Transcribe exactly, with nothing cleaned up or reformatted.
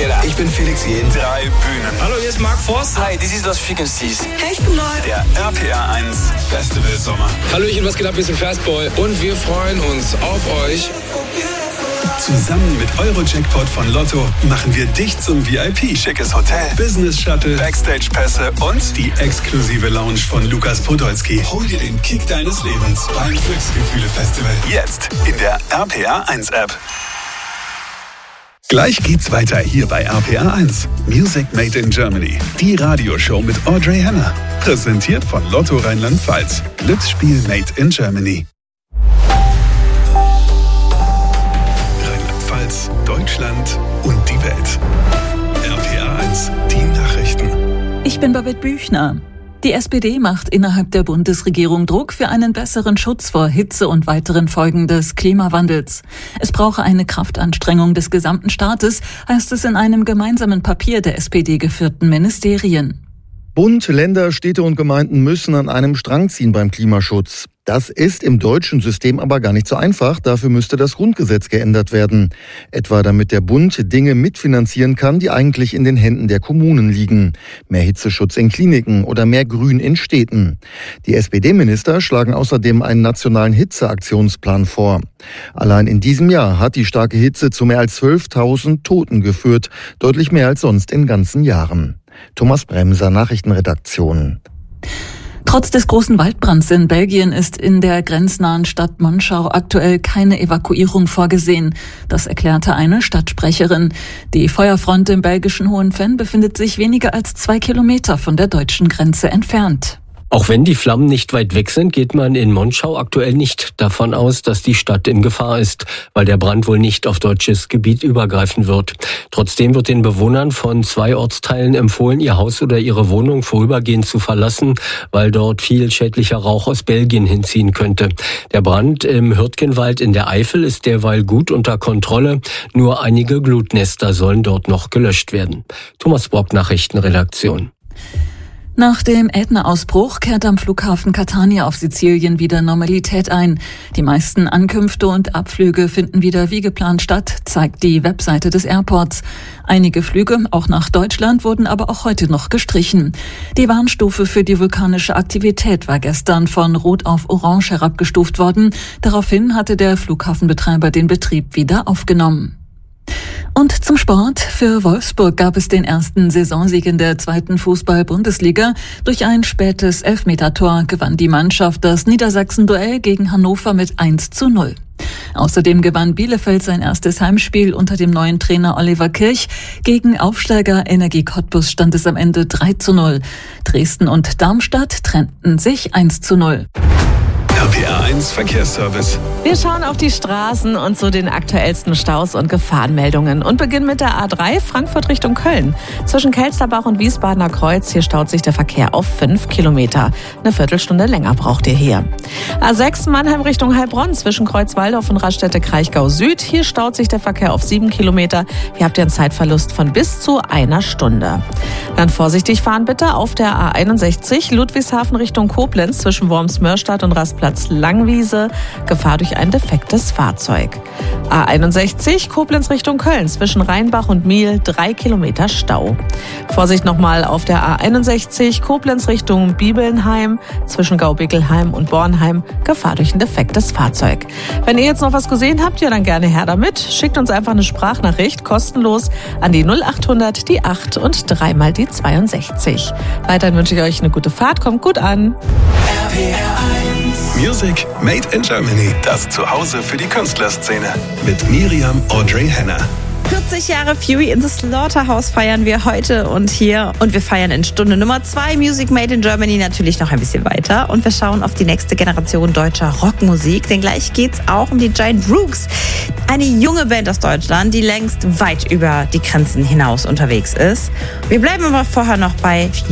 Guerra. Ich bin Felix Jähn. Drei Bühnen. Hallo, hier ist Mark Forster. Hi, this is Los Frequencies. Hey, ich bin Neu. Der R P R eins Festival Sommer. Hallöchen, was geht ab? Wir sind Fastboy und wir freuen uns auf euch. Zusammen mit Euro-Jackpot von Lotto machen wir dich zum V I P. Schickes Hotel, Business Shuttle, Backstage-Pässe und die exklusive Lounge von Lukas Podolski. Hol dir den Kick deines Lebens beim Glücksgefühle-Festival. Jetzt in der R P R eins App. Gleich geht's weiter hier bei R P R eins. Music Made in Germany. Die Radioshow mit Audrey Henner. Präsentiert von Lotto Rheinland-Pfalz. Glücksspiel Made in Germany. Rheinland-Pfalz, Deutschland und die Welt. R P R eins, die Nachrichten. Ich bin Babette Büchner. Die S P D macht innerhalb der Bundesregierung Druck für einen besseren Schutz vor Hitze und weiteren Folgen des Klimawandels. Es brauche eine Kraftanstrengung des gesamten Staates, heißt es in einem gemeinsamen Papier der S P D-geführten Ministerien. Bund, Länder, Städte und Gemeinden müssen an einem Strang ziehen beim Klimaschutz. Das ist im deutschen System aber gar nicht so einfach. Dafür müsste das Grundgesetz geändert werden. Etwa damit der Bund Dinge mitfinanzieren kann, die eigentlich in den Händen der Kommunen liegen. Mehr Hitzeschutz in Kliniken oder mehr Grün in Städten. Die S P D-Minister schlagen außerdem einen nationalen Hitzeaktionsplan vor. Allein in diesem Jahr hat die starke Hitze zu mehr als zwölftausend Toten geführt. Deutlich mehr als sonst in ganzen Jahren. Thomas Bremser, Nachrichtenredaktion. Trotz des großen Waldbrands in Belgien ist in der grenznahen Stadt Monschau aktuell keine Evakuierung vorgesehen. Das erklärte eine Stadtsprecherin. Die Feuerfront im belgischen Hohenvenn befindet sich weniger als zwei Kilometer von der deutschen Grenze entfernt. Auch wenn die Flammen nicht weit weg sind, geht man in Monschau aktuell nicht davon aus, dass die Stadt in Gefahr ist, weil der Brand wohl nicht auf deutsches Gebiet übergreifen wird. Trotzdem wird den Bewohnern von zwei Ortsteilen empfohlen, ihr Haus oder ihre Wohnung vorübergehend zu verlassen, weil dort viel schädlicher Rauch aus Belgien hinziehen könnte. Der Brand im Hürtgenwald in der Eifel ist derweil gut unter Kontrolle. Nur einige Glutnester sollen dort noch gelöscht werden. Thomas Brock, Nachrichtenredaktion. Nach dem Ätna-Ausbruch kehrt am Flughafen Catania auf Sizilien wieder Normalität ein. Die meisten Ankünfte und Abflüge finden wieder wie geplant statt, zeigt die Webseite des Airports. Einige Flüge, auch nach Deutschland, wurden aber auch heute noch gestrichen. Die Warnstufe für die vulkanische Aktivität war gestern von Rot auf Orange herabgestuft worden. Daraufhin hatte der Flughafenbetreiber den Betrieb wieder aufgenommen. Und zum Sport. Für Wolfsburg gab es den ersten Saisonsieg in der zweiten Fußball-Bundesliga. Durch ein spätes Elfmetertor gewann die Mannschaft das Niedersachsen-Duell gegen Hannover mit eins zu null. Außerdem gewann Bielefeld sein erstes Heimspiel unter dem neuen Trainer Oliver Kirch. Gegen Aufsteiger Energie Cottbus stand es am Ende drei zu null. Dresden und Darmstadt trennten sich eins zu null. R P R eins Verkehrsservice. Wir schauen auf die Straßen und zu den aktuellsten Staus und Gefahrenmeldungen und beginnen mit der A drei Frankfurt Richtung Köln. Zwischen Kelsterbach und Wiesbadener Kreuz, hier staut sich der Verkehr auf fünf Kilometer. Eine Viertelstunde länger braucht ihr hier. A sechs Mannheim Richtung Heilbronn zwischen Kreuzwaldorf und Raststätte-Kraichgau Süd. Hier staut sich der Verkehr auf sieben Kilometer. Hier habt ihr einen Zeitverlust von bis zu einer Stunde. Dann vorsichtig fahren bitte auf der A einundsechzig Ludwigshafen Richtung Koblenz zwischen Worms-Mörstadt und Rastplatz Langwiese. Gefahr durch ein defektes Fahrzeug. A einundsechzig Koblenz Richtung Köln zwischen Rheinbach und Miel drei Kilometer Stau. Vorsicht nochmal auf der A einundsechzig Koblenz Richtung Bibelnheim zwischen Gaubickelheim und Bornheim. Gefahr durch ein defektes Fahrzeug. Wenn ihr jetzt noch was gesehen habt, ja dann gerne her damit. Schickt uns einfach eine Sprachnachricht kostenlos an die null acht hundert, die acht und dreimal die zweiundsechzig. Weiterhin wünsche ich euch eine gute Fahrt. Kommt gut an. R P R eins Music Made in Germany. Das Zuhause für die Künstlerszene. Mit Miriam Audrey Henner. vierzig Jahre Fury in the Slaughterhouse feiern wir heute und hier. Und wir feiern in Stunde Nummer zwei Music Made in Germany natürlich noch ein bisschen weiter. Und wir schauen auf die nächste Generation deutscher Rockmusik. Denn gleich geht's auch um die Giant Rooks. Eine junge Band aus Deutschland, die längst weit über die Grenzen hinaus unterwegs ist. Wir bleiben aber vorher noch bei